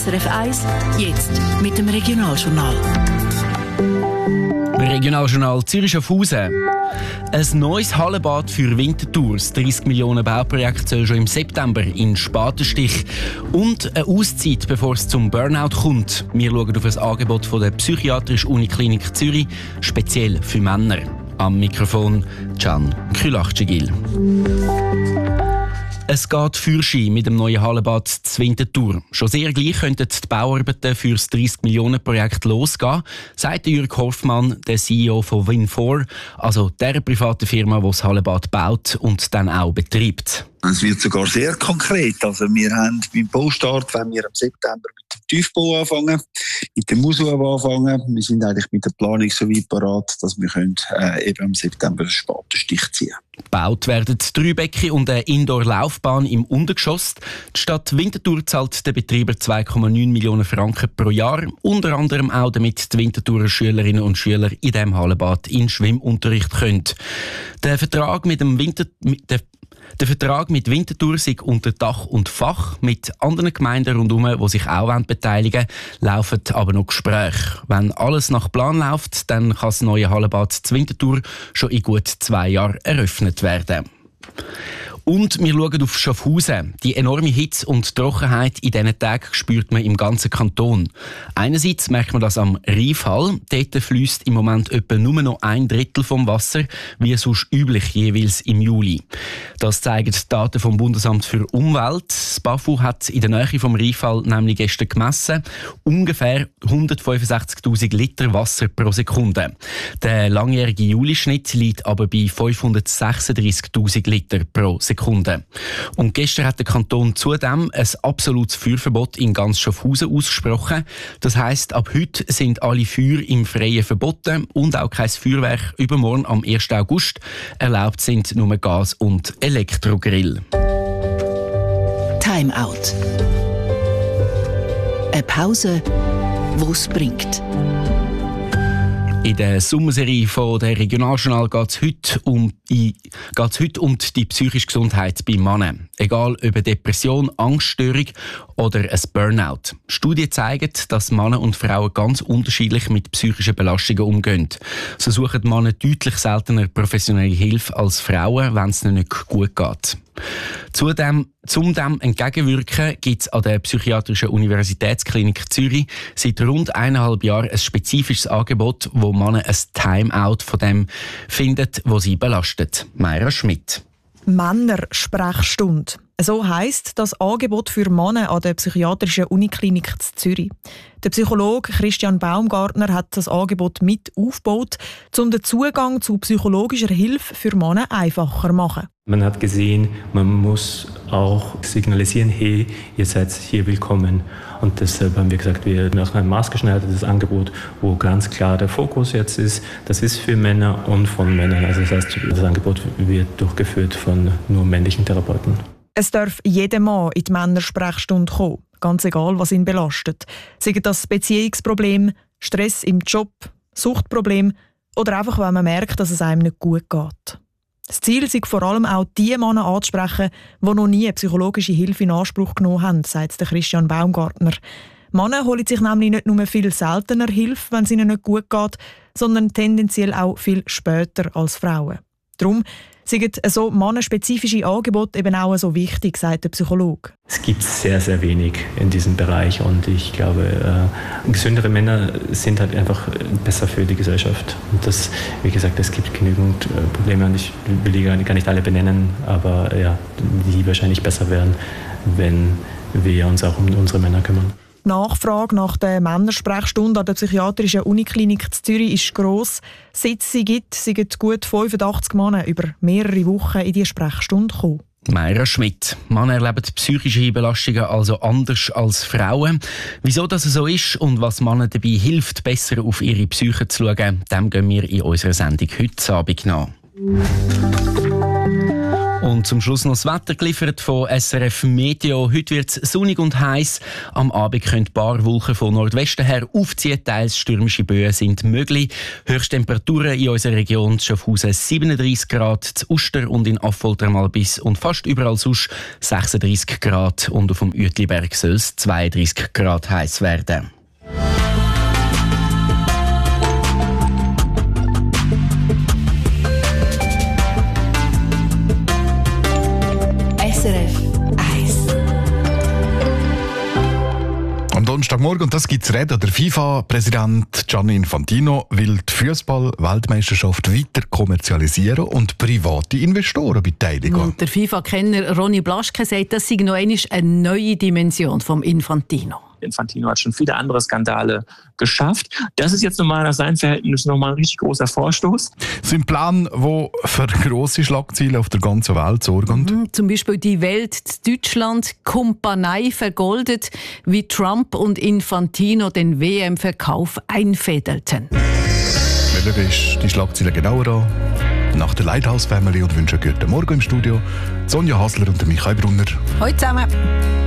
SRF 1, jetzt mit dem Regionaljournal. Regionaljournal Zürich-Schaffhausen. Ein neues Hallenbad für Winterthur. Das 30 Millionen Bauprojekt soll schon im September in Spatenstich. Und eine Auszeit, bevor es zum Burnout kommt. Wir schauen auf ein Angebot von der Psychiatrischen Uniklinik Zürich, speziell für Männer. Am Mikrofon Can Külachcigil. Es geht Fürski mit dem neuen Hallenbad zu Winterthur. Schon sehr gleich könnten die Bauarbeiten für das 30-Millionen-Projekt losgehen, sagt Jürg Hoffmann, der CEO von Win4, also der privaten Firma, die das Hallenbad baut und dann auch betreibt. Es wird sogar sehr konkret. Also wir haben beim Baustart, wenn wir im September mit dem Tiefbau anfangen, mit dem Ausbau anfangen. Wir sind eigentlich mit der Planung so weit parat, dass wir eben im September einen Spatenstich ziehen können. Gebaut werden 3 Becken und eine Indoor-Laufbahn im Untergeschoss. Die Stadt Winterthur zahlt den Betreiber 2,9 Millionen Franken pro Jahr. Unter anderem auch, damit die Winterthurer Schülerinnen und Schüler in diesem Hallenbad in Schwimmunterricht können. Der Vertrag mit Winterthur sei unter Dach und Fach. Mit anderen Gemeinden rundherum, die sich auch beteiligen wollen, laufen aber noch Gespräche. Wenn alles nach Plan läuft, dann kann das neue Hallenbad zu Winterthur schon in gut 2 Jahren eröffnet werden. Und wir schauen auf Schaffhausen. Die enorme Hitze und Trockenheit in diesen Tagen spürt man im ganzen Kanton. Einerseits merkt man das am Rheinfall. Dort fliesst im Moment etwa nur noch 1/3 vom Wasser, wie sonst üblich jeweils im Juli. Das zeigen die Daten vom Bundesamt für Umwelt. Das BAFU hat in der Nähe vom Rheinfall nämlich gestern gemessen. Ungefähr 165'000 Liter Wasser pro Sekunde. Der langjährige Julischnitt liegt aber bei 536'000 Liter pro Sekunde. Und gestern hat der Kanton zudem ein absolutes Feuerverbot in ganz Schaffhausen ausgesprochen. Das heisst, ab heute sind alle Feuer im Freien verboten und auch kein Feuerwerk übermorgen am 1. August. Erlaubt sind nur Gas- und Elektrogrill. Time Out. Eine Pause, die es bringt. In der Sommerserie von der Regionaljournal geht es heute um die psychische Gesundheit bei Männern. Egal ob eine Depression, Angststörung oder ein Burnout. Studien zeigen, dass Männer und Frauen ganz unterschiedlich mit psychischen Belastungen umgehen. So suchen Männer deutlich seltener professionelle Hilfe als Frauen, wenn es ihnen nicht gut geht. Zum dem entgegenwirken gibt es an der Psychiatrischen Universitätsklinik Zürich seit rund 1,5 Jahren ein spezifisches Angebot, wo Männer ein Timeout von dem findet, was sie belastet. Mayra Schmidt. Männersprechstunde. So heisst das Angebot für Männer an der Psychiatrischen Uniklinik Zürich. Der Psychologe Christian Baumgartner hat das Angebot mit aufgebaut, um den Zugang zu psychologischer Hilfe für Männer einfacher zu machen. Man hat gesehen, man muss auch signalisieren, hey, ihr seid hier willkommen. Und deshalb haben wir gesagt, wir machen ein maßgeschneidertes Angebot, wo ganz klar der Fokus jetzt ist. Das ist für Männer und von Männern. Also das heißt, das Angebot wird durchgeführt von nur männlichen Therapeuten. Es darf jeder Mann in die Männersprechstunde kommen, ganz egal, was ihn belastet. Sei das Beziehungsproblem, Stress im Job, Suchtproblem oder einfach, wenn man merkt, dass es einem nicht gut geht. Das Ziel ist vor allem auch die Männer anzusprechen, die noch nie psychologische Hilfe in Anspruch genommen haben, sagt Christian Baumgartner. Männer holen sich nämlich nicht nur viel seltener Hilfe, wenn es ihnen nicht gut geht, sondern tendenziell auch viel später als Frauen. Darum sind so mannenspezifische Angebote eben auch so wichtig, sagt der Psychologe. Es gibt sehr, sehr wenig in diesem Bereich und ich glaube, gesündere Männer sind halt einfach besser für die Gesellschaft. Und das, wie gesagt, es gibt genügend Probleme und ich will die gar nicht alle benennen, aber ja, die wahrscheinlich besser wären, wenn wir uns auch um unsere Männer kümmern. Die Nachfrage nach der Männersprechstunde an der Psychiatrischen Uniklinik Zürich ist gross. Seit es sie gibt, sind gut 85 Männer über mehrere Wochen in diese Sprechstunde gekommen. Mayra Schmidt. Männer erleben psychische Belastungen also anders als Frauen. Wieso das so ist und was Männern dabei hilft, besser auf ihre Psyche zu schauen, dem gehen wir in unserer Sendung heute Abend nach. Und zum Schluss noch das Wetter geliefert von SRF Meteo. Heute wird es sonnig und heiß. Am Abend können ein paar Wolken von Nordwesten her aufziehen. Teils stürmische Böen sind möglich. Höchsttemperaturen in unserer Region: Schaffhausen 37 Grad, zu Uster und in Affolter mal bis und fast überall sonst 36 Grad. Und auf dem Uetliberg soll es 32 Grad heiß werden. SRF 1. Am Donnerstagmorgen, und das gibt's reden, der FIFA-Präsident Gianni Infantino will die Fußball-Weltmeisterschaft weiter kommerzialisieren und private Investoren beteiligen. Und der FIFA-Kenner Ronny Blaschke sagt, das sei noch einmal eine neue Dimension vom Infantino. Infantino hat schon viele andere Skandale geschafft. Das ist jetzt nochmal nach seinen Verhältnissen nochmal ein richtig großer Vorstoß. Das sind Pläne, die für grosse Schlagzeilen auf der ganzen Welt sorgen. Zum Beispiel die Welt in Deutschland, Kumpanei vergoldet, wie Trump und Infantino den WM-Verkauf einfädelten. Wir schauen uns die Schlagzeilen genauer an. Nach der Lighthouse Family und wünschen guten Morgen im Studio Sonja Hasler und Michael Brunner. Hallo zusammen.